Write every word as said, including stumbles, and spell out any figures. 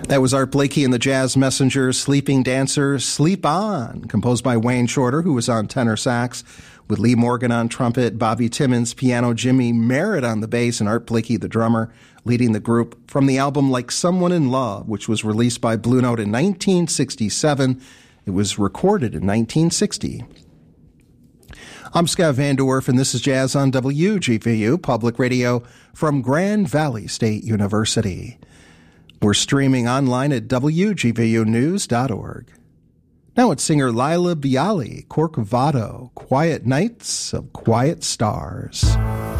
That was Art Blakey and the Jazz Messengers' Sleeping Dancer, Sleep On, composed by Wayne Shorter, who was on tenor sax, with Lee Morgan on trumpet, Bobby Timmons piano, Jimmy Merritt on the bass, and Art Blakey, the drummer, leading the group from the album Like Someone in Love, which was released by Blue Note in nineteen sixty-seven. It was recorded in nineteen sixty. I'm Scott Van Der Werf, and this is Jazz on W G V U, public radio from Grand Valley State University. We're streaming online at W G V U news dot org. Now it's singer Laila Biali, Corcovado, Quiet Nights of Quiet Stars.